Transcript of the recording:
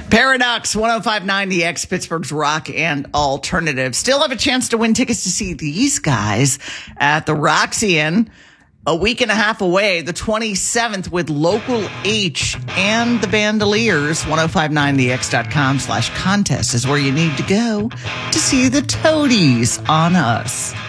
Paradox 105.9 The X, Pittsburgh's rock and alternative. Still have a chance to win tickets to see these guys at the Roxy-In a week and a half away, the 27th, with Local H and the Bandoliers. 1059thex.com/contest is where you need to go to see the Toadies on us.